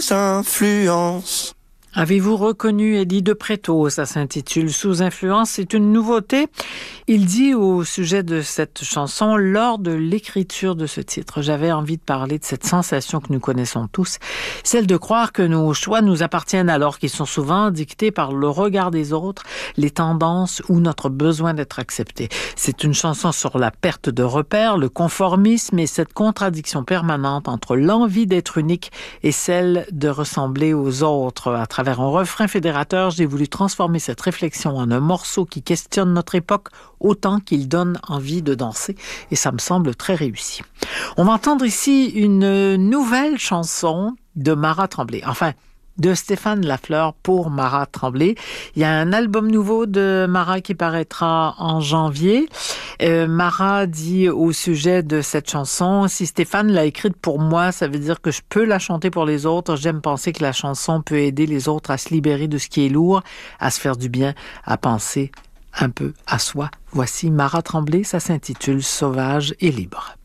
Influence. Avez-vous reconnu Eddie de Pretto? Ça s'intitule Sous influence. C'est une nouveauté. Il dit au sujet de cette chanson, lors de l'écriture de ce titre, j'avais envie de parler de cette sensation que nous connaissons tous, celle de croire que nos choix nous appartiennent alors qu'ils sont souvent dictés par le regard des autres, les tendances ou notre besoin d'être accepté. C'est une chanson sur la perte de repères, le conformisme et cette contradiction permanente entre l'envie d'être unique et celle de ressembler aux autres. À travers un refrain fédérateur, j'ai voulu transformer cette réflexion en un morceau qui questionne notre époque autant qu'il donne envie de danser, et ça me semble très réussi. On va entendre ici une nouvelle chanson de Mara Tremblay, enfin de Stéphane Lafleur pour Mara Tremblay. Il y a un album nouveau de Mara qui paraîtra en janvier. Mara dit au sujet de cette chanson, si Stéphane l'a écrite pour moi, ça veut dire que je peux la chanter pour les autres. J'aime penser que la chanson peut aider les autres à se libérer de ce qui est lourd, à se faire du bien, à penser un peu à soi. Voici Mara Tremblay, ça s'intitule Sauvage et libre.